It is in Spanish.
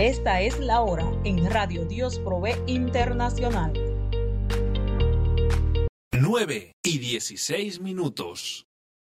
Esta es la hora en Radio Dios Provee Internacional. 9:16.